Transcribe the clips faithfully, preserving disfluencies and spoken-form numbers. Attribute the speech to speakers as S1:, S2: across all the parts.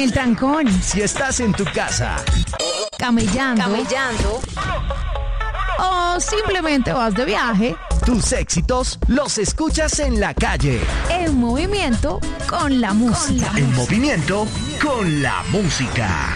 S1: el trancón,
S2: si estás en tu casa,
S1: camellando,
S3: camellando,
S1: o simplemente vas de viaje,
S2: tus éxitos los escuchas en la calle.
S1: En movimiento con la música.
S2: En movimiento con la música.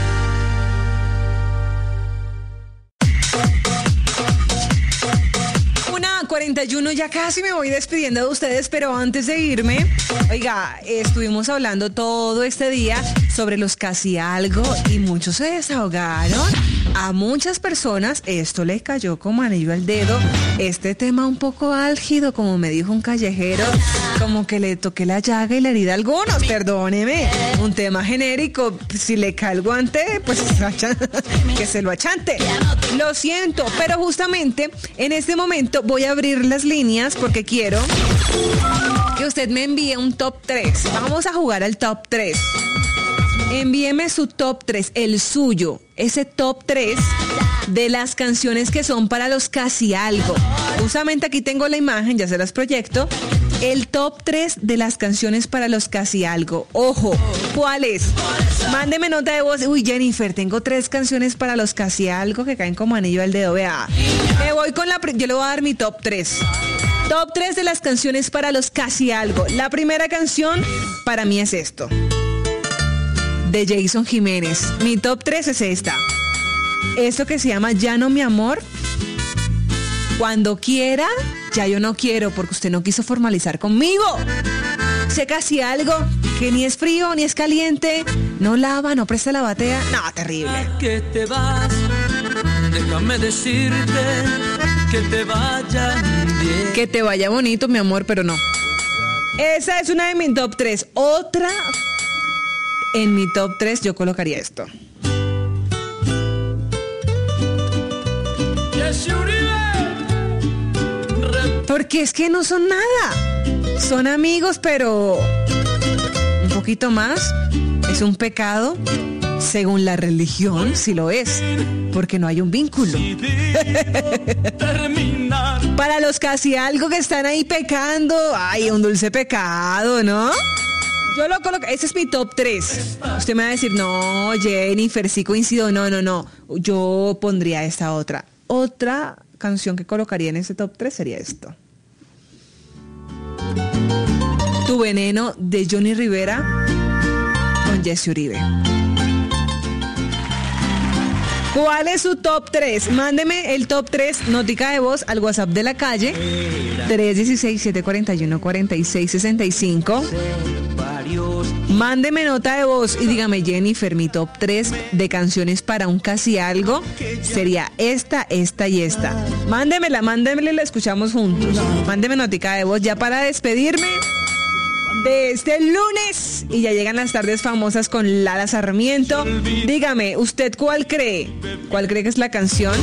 S3: cuarenta y uno, ya casi me voy despidiendo de ustedes, pero antes de irme, oiga, estuvimos hablando todo este día sobre los casi algo y muchos se desahogaron. A muchas personas esto les cayó como anillo al dedo. Este tema un poco álgido, como me dijo un callejero, como que le toqué la llaga y la herida a algunos, perdóneme. Un tema genérico, si le cae el guante, pues que se lo achante. Lo siento, pero justamente en este momento voy a abrir las líneas porque quiero que usted me envíe un top tres. Vamos a jugar al top tres. Envíeme su top tres, el suyo, ese top tres de las canciones que son para los casi algo. Justamente aquí tengo la imagen, ya se las proyecto. El top tres de las canciones para los casi algo. Ojo, ¿cuáles? Mándeme nota de voz. Uy, Jennifer, tengo tres canciones para los casi algo que caen como anillo al dedo. Vea, me voy con la... Yo le voy a dar mi top tres. Top tres de las canciones para los casi algo. La primera canción para mí es esto, de Jason Jiménez. Mi top tres es esta. Esto que se llama Ya no mi amor. Cuando quiera, ya yo no quiero porque usted no quiso formalizar conmigo. Sé casi algo que ni es frío ni es caliente. No lava, no presta la batea. No, terrible.
S4: Que te vas, déjame decirte que te vaya bien.
S3: Que te vaya bonito, mi amor, pero no. Esa es una de mis top tres. Otra... En mi top tres yo colocaría esto. Porque es que no son nada. Son amigos, pero un poquito más. Es un pecado, según la religión, si lo es, porque no hay un vínculo. Para los casi algo que están ahí pecando, ay, un dulce pecado, ¿no? Yo lo coloco, ese es mi top tres. Usted me va a decir, no, Jennifer, sí coincido. No, no, no. Yo pondría esta otra. Otra canción que colocaría en ese top tres sería esto. Tu veneno, de Johnny Rivera con Jesse Uribe. ¿Cuál es su top tres? Mándeme el top tres, notica de voz, al WhatsApp de la calle, tres uno seis, siete cuatro uno, cuatro seis seis cinco. Mándeme nota de voz y dígame, Jennifer, mi top tres de canciones para un casi algo sería esta, esta y esta. Mándemela, mándemela y la escuchamos juntos. Mándeme notica de voz ya para despedirme de este lunes. Y ya llegan las tardes famosas con Lala Sarmiento. Dígame, ¿usted cuál cree? ¿Cuál cree que es la canción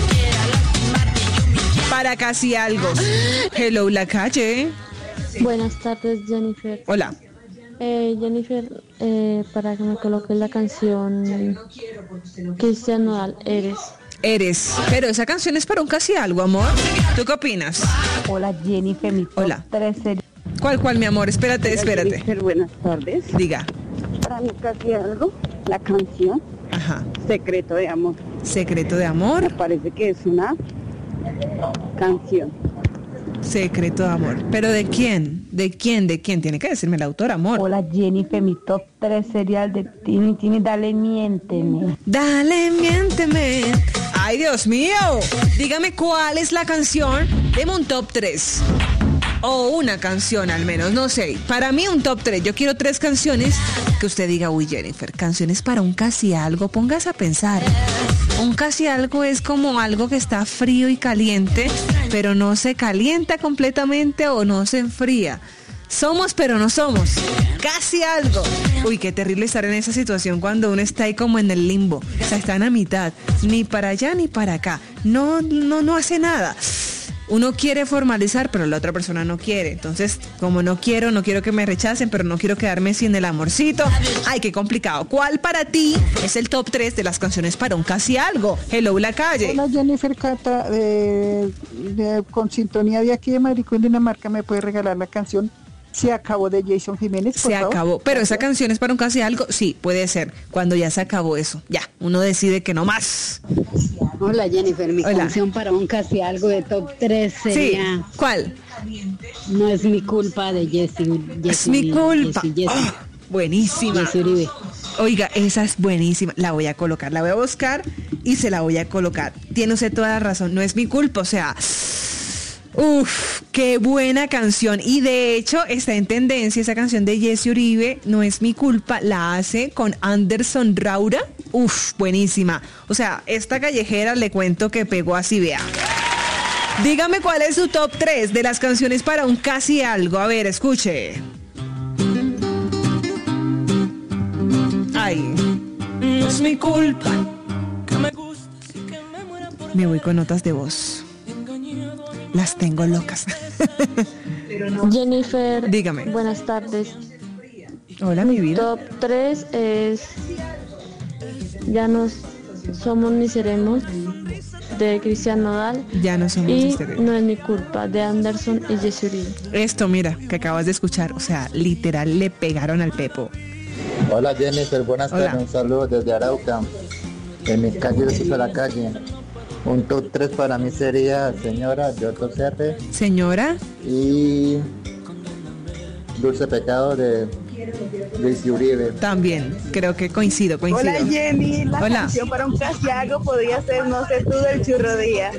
S3: para casi algo? Hello, la calle.
S5: Buenas tardes, Jennifer.
S3: Hola.
S5: Eh, Jennifer, eh, para que me coloques la canción Cristian Nodal, Eres.
S3: Eres. Pero esa canción es para un casi algo, amor. ¿Tú qué opinas?
S6: Hola, Jennifer, mi top
S3: Hola.
S6: tres sería...
S3: ¿Cuál, cuál, mi amor? Espérate,
S6: Hola,
S3: espérate.
S6: Jennifer, buenas tardes.
S3: Diga.
S6: Para mí casi algo, la canción
S3: Ajá.
S6: Secreto de Amor.
S3: Secreto de amor.
S6: Me parece que es una canción.
S3: Secreto de amor. ¿Pero de quién? ¿De quién? ¿De quién? Tiene que decirme el autor, amor.
S6: Hola, Jennifer, mi top tres sería el de Tini Tini, Dale Miénteme.
S3: Dale, miénteme. Ay, Dios mío. Dígame cuál es la canción. Deme un top tres. O una canción al menos, no sé. Para mí un top tres. Yo quiero tres canciones que usted diga, uy, Jennifer, canciones para un casi algo. Póngase a pensar. Un casi algo es como algo que está frío y caliente, pero no se calienta completamente o no se enfría. Somos, pero no somos. Casi algo. Uy, qué terrible estar en esa situación cuando uno está ahí como en el limbo. O sea, están a mitad. Ni para allá ni para acá. No, no, no hace nada. Uno quiere formalizar, pero la otra persona no quiere. Entonces, como no quiero, no quiero que me rechacen, pero no quiero quedarme sin el amorcito. Ay, qué complicado. ¿Cuál para ti es el top tres de las canciones para un casi algo? Hello, la calle.
S7: Hola, Jennifer Cata, de, de, con sintonía de aquí de Madrid, Dinamarca, ¿me puede regalar la canción
S6: Se acabó de Jason Jiménez, por
S3: Se
S6: favor.
S3: acabó. Pero esa canción es para un casi algo. Sí, puede ser. Cuando ya se acabó eso. Ya, uno decide que no más.
S7: Hola Jennifer, mi
S3: Hola.
S7: canción para un casi algo de top tres
S3: Sí.
S7: sería
S3: ¿Cuál?
S7: No es mi culpa de Jessy.
S3: Es mi culpa. Oh, buenísima.
S7: Jessy Uribe.
S3: Oiga, esa es buenísima. La voy a colocar, la voy a buscar y se la voy a colocar. Tiene usted toda la razón. No es mi culpa, o sea... Uf, qué buena canción. Y de hecho está en tendencia esa canción de Jessy Uribe, No es mi culpa, la hace con Anderson Raura. Uf, buenísima. O sea, esta callejera le cuento que pegó así, vea. Dígame cuál es su top tres de las canciones para un casi algo. A ver, escuche. Ay, no es mi culpa. Me voy con notas de voz. Las tengo locas.
S5: Jennifer,
S3: Dígame.
S5: buenas tardes.
S3: Hola, mi vida.
S5: Top tres es Ya no somos ni seremos, de Cristian Nodal.
S3: Ya no somos
S5: Y
S3: misterios.
S5: No es mi culpa, de Anderson y Jessy Uribe.
S3: Esto, mira, que acabas de escuchar, o sea, literal le pegaron al Pepo.
S8: Hola Jennifer, buenas
S3: Hola.
S8: tardes, un saludo desde Arauca. En mi calle de la calle. Un top tres para mí sería Señora de Otto Serre
S3: Señora,
S8: y Dulce Pecado de Jessy Uribe.
S3: también, creo que coincido, coincido.
S6: Hola Jenny, la
S3: Hola.
S6: canción para un casi algo podría ser No sé tú del Churro Díaz.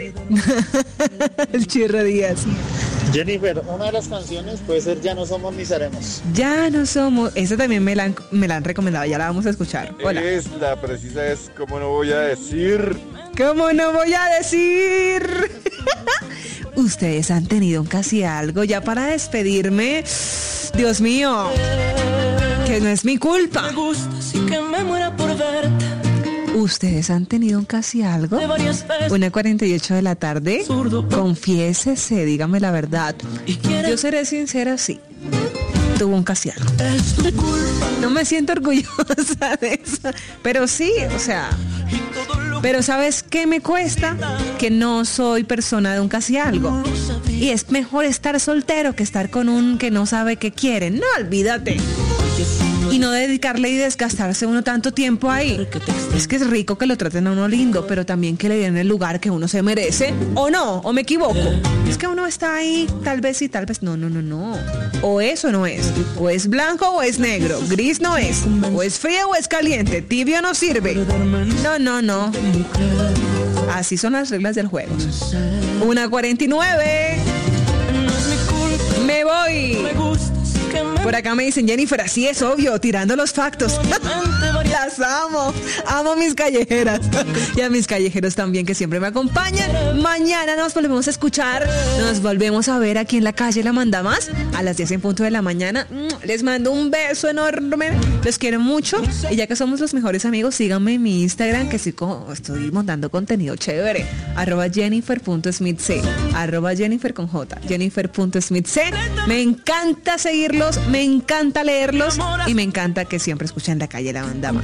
S3: El Chirro Díaz.
S8: Jennifer, una de las canciones puede ser Ya no somos ni seremos.
S3: Ya no somos, esa también me la, han, me la han recomendado, ya la vamos a escuchar. Hola.
S9: Es la precisa es, como no voy a decir.
S3: ¿Cómo no voy a decir? Ustedes han tenido un casi algo ya para despedirme. Dios mío, que no es mi culpa.
S4: Me gusta, así que me muera por verte.
S3: ¿Ustedes han tenido un casi algo?
S4: De varias veces.
S3: Una cuarenta y ocho de la tarde.
S4: Zurdo.
S3: Confiésese, dígame la verdad.
S4: Y quiere-
S3: Yo seré sincera, sí. Tuvo un casi algo.
S4: Es tu culpa.
S3: No me siento orgullosa de eso. Pero sí, o sea. Pero ¿sabes qué me cuesta? Que no soy persona de un casi algo. Y es mejor estar soltero que estar con un que no sabe qué quiere. No, olvídate. Y no dedicarle y desgastarse uno tanto tiempo ahí. Es que es rico que lo traten a uno lindo, pero también que le den el lugar que uno se merece. ¿O no? ¿O me equivoco? Es que uno está ahí, tal vez sí, tal vez no, no, no, no. O eso no es. O es blanco o es negro. Gris no es. O es frío o es caliente. Tibio no sirve. No, no, no. Así son las reglas del juego. Una cuarenta y nueve. Me voy.
S4: Me gusta, así que me
S3: Por acá me dicen, Jennifer, así es obvio, tirando los factos. Las amo, amo mis callejeras. Y a mis callejeros también que siempre me acompañan. Mañana nos volvemos a escuchar, nos volvemos a ver aquí en la calle La Manda Más a las diez en punto de la mañana. Les mando un beso enorme, los quiero mucho. Y ya que somos los mejores amigos, síganme en mi Instagram, que estoy, co- estoy montando contenido chévere. Arroba Jennifer.smithc, arroba Jennifer con J, Jennifer.smithc. Me encanta seguirlos, me encanta leerlos y me encanta que siempre escuchen La Calle La Manda Más.